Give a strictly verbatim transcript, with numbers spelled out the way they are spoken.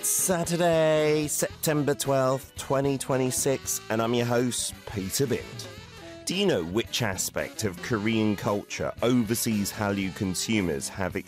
It's Saturday, September twelfth, twenty twenty-six, and I'm your host, Peter Bind. Do you know which aspect of Korean culture overseas Hallyu consumers have